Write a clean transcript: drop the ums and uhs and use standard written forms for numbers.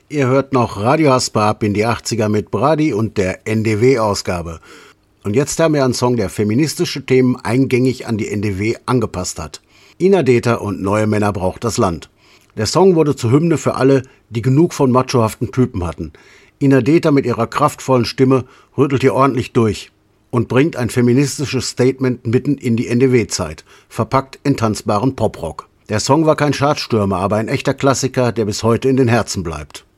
Ihr hört noch Radio Haspa ab in die 80er mit Brady und der NDW-Ausgabe. Und jetzt haben wir einen Song, der feministische Themen eingängig an die NDW angepasst hat. Ina Deter und Neue Männer braucht das Land. Der Song wurde zur Hymne für alle, die genug von machohaften Typen hatten. Ina Deter mit ihrer kraftvollen Stimme rüttelt hier ordentlich durch und bringt ein feministisches Statement mitten in die NDW-Zeit, verpackt in tanzbaren Poprock. Der Song war kein Chartstürmer, aber ein echter Klassiker, der bis heute in den Herzen bleibt.